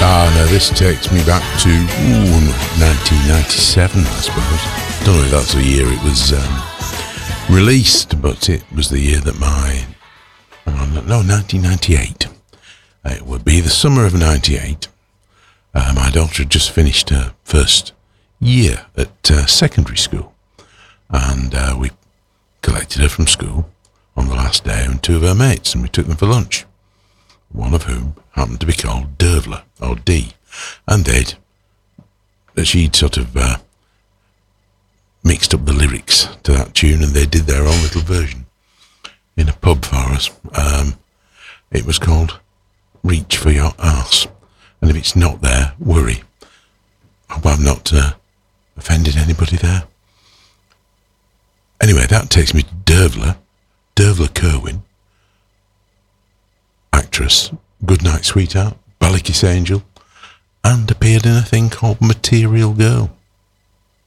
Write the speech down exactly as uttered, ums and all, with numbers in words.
Ah, no, this takes me back to ooh, nineteen ninety-seven, I suppose. Don't know if that's the year it was um, released, but it was the year that my... Oh, no, nineteen ninety-eight. It would be the summer of ninety-eight. Uh, my daughter had just finished her first year at uh, secondary school, and uh, we collected her from school on the last day and two of her mates, and we took them for lunch, one of whom happened to be called Dervla, or D, and they'd, she'd sort of uh, mixed up the lyrics to that tune, and they did their own little version in a pub for us. Um, it was called Reach for Your Arse, and if it's not there, worry. I hope I've not uh, offended anybody there. Anyway, that takes me to Dervla, Dervla Kerwin, actress, Goodnight Sweetheart, Ballykiss Angel, and appeared in a thing called Material Girl.